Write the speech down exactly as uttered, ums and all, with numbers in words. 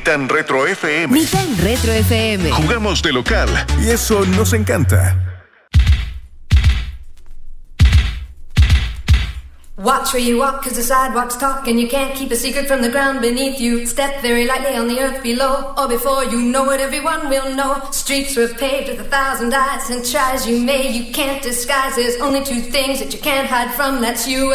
Nitan Retro F M. Nitan Retro F M. Jugamos de local y eso nos encanta. Watch where you walk, cause the sidewalks talk, and you can't keep a secret from the ground beneath you. Step very lightly on the earth below, or before you know it, everyone will know. Streets were paved with a thousand eyes, and try as you may, you can't disguise. There's only two things that you can't hide from, that's you